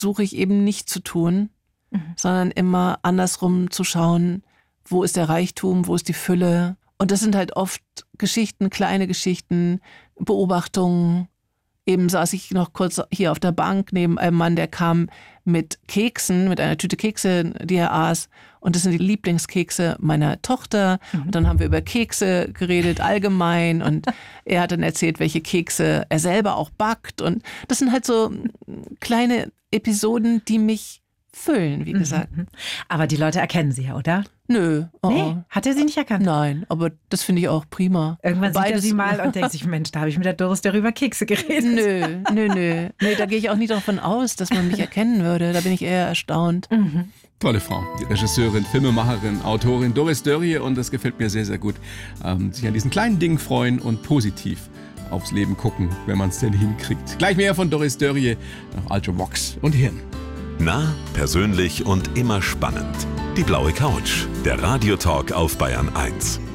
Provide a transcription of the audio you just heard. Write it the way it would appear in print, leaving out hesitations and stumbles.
versuche ich eben nicht zu tun, sondern immer andersrum zu schauen, wo ist der Reichtum, wo ist die Fülle. Und das sind halt oft Geschichten, kleine Geschichten, Beobachtungen. Eben saß ich noch kurz hier auf der Bank neben einem Mann, der kam mit Keksen, mit einer Tüte Kekse, die er aß. Und das sind die Lieblingskekse meiner Tochter. Und dann haben wir über Kekse geredet, allgemein. Und er hat dann erzählt, welche Kekse er selber auch backt. Und das sind halt so kleine Episoden, die mich füllen, wie gesagt. Aber die Leute erkennen sie ja, oder? Nö. Nee, hat er sie nicht erkannt? Nein, aber das finde ich auch prima. Irgendwann sieht er sie mal und denkt sich, Mensch, da habe ich mit der Doris darüber Kekse geredet. Nö, da gehe ich auch nicht davon aus, dass man mich erkennen würde. Da bin ich eher erstaunt. Tolle Frau, die Regisseurin, Filmemacherin, Autorin Doris Dörrie, und das gefällt mir sehr, sehr gut. Sich an diesen kleinen Dingen freuen und positiv aufs Leben gucken, wenn man es denn hinkriegt. Gleich mehr von Doris Dörrie nach Ultravox und Hirn. Nah, persönlich und immer spannend. Die blaue Couch, der Radiotalk auf Bayern 1.